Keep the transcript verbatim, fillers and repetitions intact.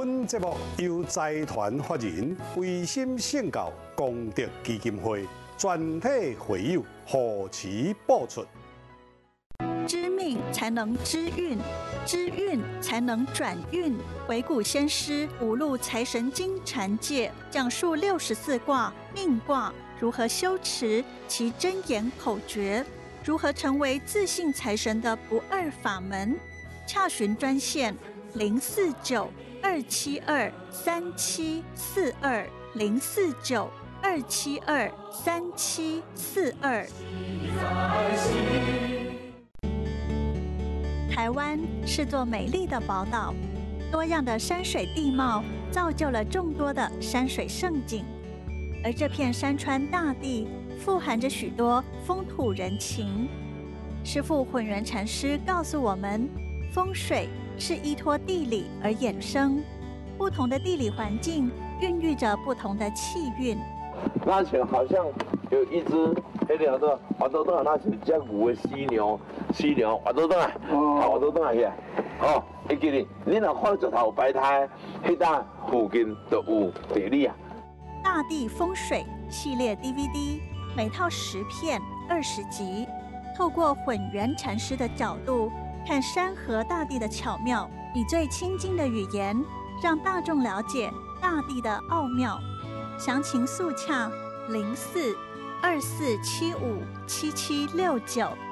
本节目由财团法人维心圣教功德基金会全体会友护持播出。 知命才能知运，知运才能转运。回顾先师五路财神经禅戒，讲述六十四卦命卦如何修持其真言口诀，如何成为自信财神的不二法门。洽询专线零四九二七二三七四二零四九二七二三七四二。台湾是座美丽的宝岛，多样的山水地貌造就了众多的山水胜景，而这片山川大地富含着许多风土人情。师父混元禅师告诉我们，风水是依托地理而衍生，不同的地理环境孕育着不同的气运。 那前好像有一只黑条的滑豆豆，那是叫牛的犀牛，犀牛滑豆豆啊，滑豆豆啊去，哦，会记哩，你若看石头摆摊，迄搭附近就有地理啊。 大地风水系列 D V D， 每套十片，二十集，透过混元禅师的角度看山河大地的巧妙，以最亲近的语言让大众了解大地的奥妙。详情速洽零四二四七五七七六九。